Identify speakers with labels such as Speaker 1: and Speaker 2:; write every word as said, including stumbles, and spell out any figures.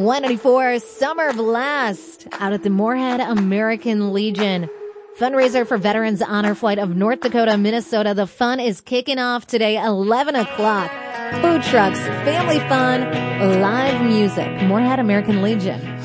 Speaker 1: one ninety-four Summer Blast out at the Moorhead American Legion. Fundraiser for Veterans Honor Flight of North Dakota, Minnesota. The fun is kicking off today, eleven o'clock. Food trucks, family fun, live music. Moorhead American Legion.